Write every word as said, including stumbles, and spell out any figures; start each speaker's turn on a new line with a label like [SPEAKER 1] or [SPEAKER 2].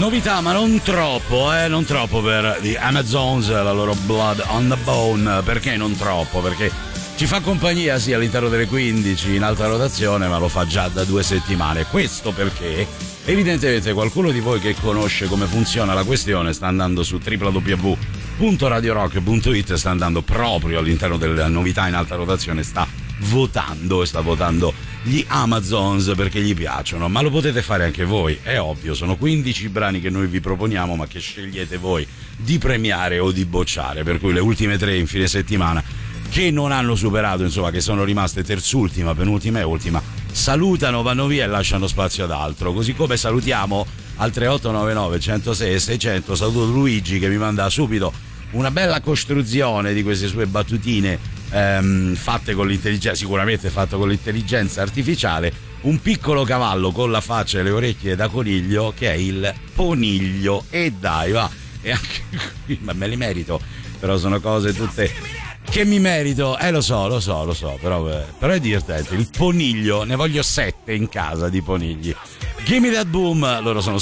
[SPEAKER 1] novità, ma non troppo, eh, non troppo per The Amazons, la loro Blood on the Bone. Perché non troppo? Perché ci fa compagnia sì all'interno delle quindici in alta rotazione, ma lo fa già da due settimane. Questo perché evidentemente qualcuno di voi che conosce come funziona la questione sta andando su w w w punto radio rock punto it, sta andando proprio all'interno delle novità in alta rotazione, sta votando e sta votando gli Amazons perché gli piacciono, ma lo potete fare anche voi, è ovvio, sono quindici brani che noi vi proponiamo ma che scegliete voi di premiare o di bocciare, per cui le ultime tre in fine settimana che non hanno superato, insomma, che sono rimaste terzultima, penultima e ultima, salutano, vanno via e lasciano spazio ad altro, così come salutiamo al tre otto nove nove centosei e seicento, saluto Luigi che mi manda subito una bella costruzione di queste sue battutine ehm, fatte con l'intelligenza, sicuramente fatto con l'intelligenza artificiale, un piccolo cavallo con la faccia e le orecchie da coniglio che è il Poniglio, e dai va, e anche qui, ma me li merito, però sono cose tutte che mi merito, eh lo so, lo so, lo so, però, eh, però è divertente, il Poniglio, ne voglio sette in casa di Ponigli. Gimme That Boom, loro sono